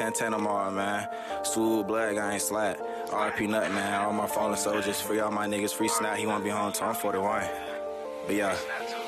Santana Mall, man. Swoop, Blood, I ain't slack. RP Nut, man. All my fallen soldiers, free all my niggas, free Snap. He won't be home till I'm 41. But yeah.